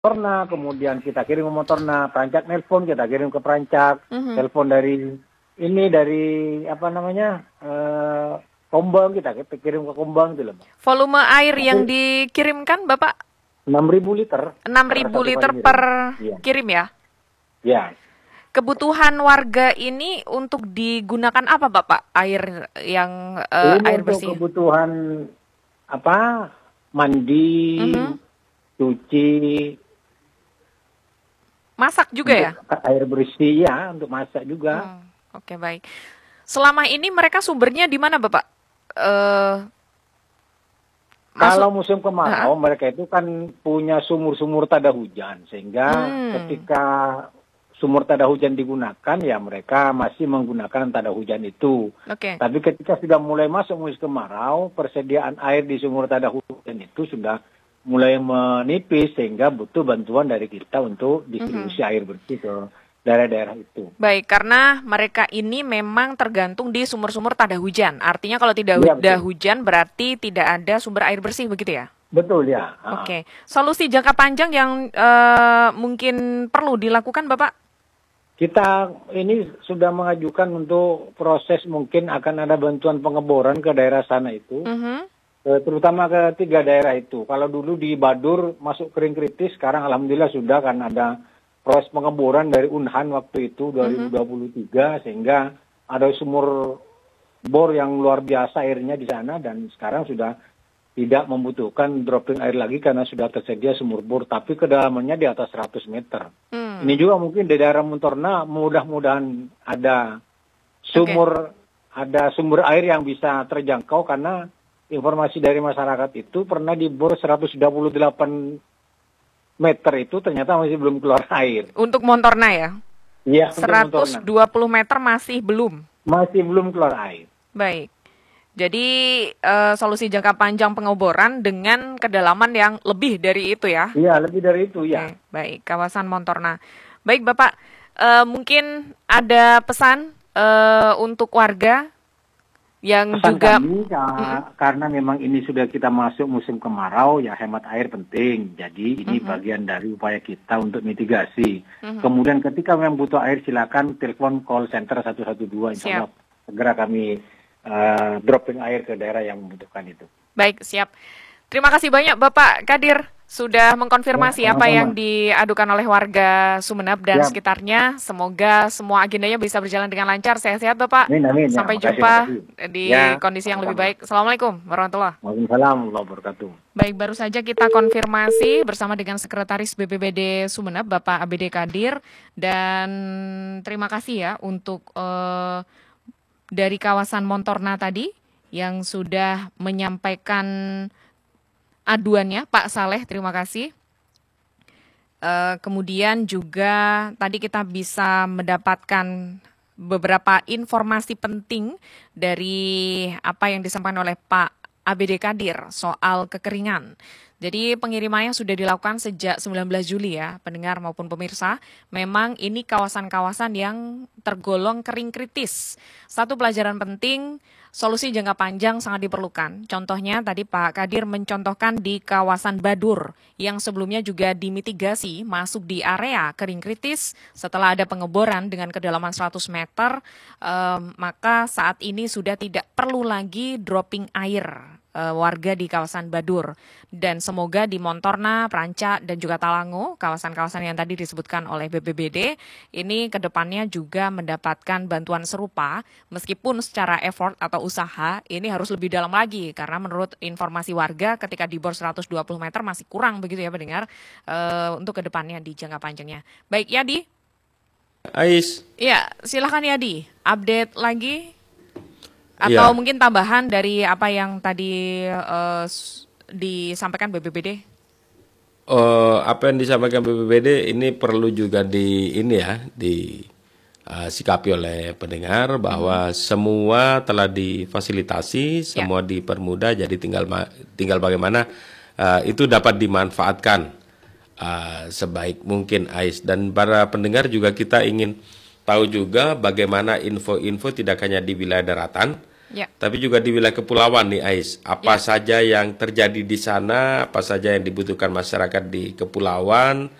motorna, kemudian kita kirim ke motorna, perancak nelpon kita kirim ke perancak, telepon dari apa namanya Kombang kita kirim ke Kombang itu loh. Volume air yang dikirimkan Bapak? 6.000 liter. 6.000 liter per kirim ya? Ya. Kebutuhan warga ini untuk digunakan apa Bapak? Air yang air bersih? Kebutuhan apa? Mandi, cuci, masak juga ya? Air bersih ya, untuk masak juga. Oke, baik. Selama ini mereka sumbernya di mana Bapak? Kalau musim kemarau mereka itu kan punya sumur-sumur tada hujan, sehingga ketika sumur tada hujan digunakan ya mereka masih menggunakan tada hujan itu. Tapi ketika sudah mulai masuk musim kemarau, persediaan air di sumur tada hujan itu sudah mulai menipis, sehingga butuh bantuan dari kita untuk distribusi air bersih ke daerah-daerah itu. Baik, karena mereka ini memang tergantung di sumur-sumur tada hujan. Artinya kalau tidak ada hujan berarti tidak ada sumber air bersih, begitu ya? Betul ya. Oke. Solusi jangka panjang yang mungkin perlu dilakukan Bapak? Kita ini sudah mengajukan untuk proses, mungkin akan ada bantuan pengeboran ke daerah sana itu. Terutama ke 3 daerah itu. Kalau dulu di Badur masuk kering kritis, sekarang alhamdulillah sudah, kan ada proses pengeboran dari Unhan waktu itu 2023, sehingga ada sumur bor yang luar biasa airnya di sana, dan sekarang sudah tidak membutuhkan dropping air lagi karena sudah tersedia sumur bor, tapi kedalamannya di atas 100 meter. Ini juga mungkin di daerah Montorna mudah-mudahan ada sumber air yang bisa terjangkau, karena informasi dari masyarakat itu pernah di bor 128 meter itu ternyata masih belum keluar air. Untuk Montorna ya? Iya, 120 meter masih belum? Masih belum keluar air. Baik. Jadi solusi jangka panjang pengeboran dengan kedalaman yang lebih dari itu ya? Iya, lebih dari itu ya. Baik, kawasan Montorna. Baik Bapak, mungkin ada pesan untuk warga yang pesan juga kami, karena memang ini sudah kita masuk musim kemarau, ya hemat air penting. Jadi ini bagian dari upaya kita untuk mitigasi. Kemudian ketika memang butuh air, silakan telepon call center 112. Insya Allah segera kami dropping air ke daerah yang membutuhkan itu. Baik, siap. Terima kasih banyak Bapak Kadir sudah mengkonfirmasi apa yang diadukan oleh warga Sumeneb dan sekitarnya. Semoga semua agendanya bisa berjalan dengan lancar. Sehat-sehat Bapak. Amin. Sampai jumpa di kondisi yang lebih baik. Assalamualaikum warahmatullahi wabarakatuh. Waalaikumsalam warahmatullahi wabarakatuh. Baik, baru saja kita konfirmasi bersama dengan Sekretaris BPBD Sumeneb, Bapak ABD Kadir. Dan terima kasih ya untuk dari kawasan Montorna tadi yang sudah menyampaikan aduannya, Pak Saleh, terima kasih. Kemudian juga tadi kita bisa mendapatkan beberapa informasi penting dari apa yang disampaikan oleh Pak ABD Kadir soal kekeringan. Jadi pengirimannya sudah dilakukan sejak 19 Juli ya, pendengar maupun pemirsa. Memang ini kawasan-kawasan yang tergolong kering kritis. Satu pelajaran penting, solusi jangka panjang sangat diperlukan. Contohnya tadi Pak Kadir mencontohkan di kawasan Badur yang sebelumnya juga dimitigasi masuk di area kering kritis setelah ada pengeboran dengan kedalaman 100 meter, maka saat ini sudah tidak perlu lagi dropping air warga di kawasan Badur. Dan semoga di Montorna, Perancak, dan juga Talango, kawasan-kawasan yang tadi disebutkan oleh BPBD, ini kedepannya juga mendapatkan bantuan serupa, meskipun secara effort atau usaha ini harus lebih dalam lagi, karena menurut informasi warga ketika di bor 120 meter masih kurang begitu ya pendengar, untuk kedepannya di jangka panjangnya. Baik, Yadi. Ais. Ya, silakan Yadi, update lagi. Atau mungkin tambahan dari apa yang tadi disampaikan BPBD? Apa yang disampaikan BPBD ini perlu juga disikapi oleh pendengar bahwa semua telah difasilitasi, semua dipermudah, jadi tinggal bagaimana itu dapat dimanfaatkan sebaik mungkin, Ais. Dan para pendengar juga kita ingin tahu juga bagaimana info-info tidak hanya di wilayah daratan, Ya. tapi juga di wilayah kepulauan nih Ais. Apa saja yang terjadi di sana, apa saja yang dibutuhkan masyarakat di kepulauan,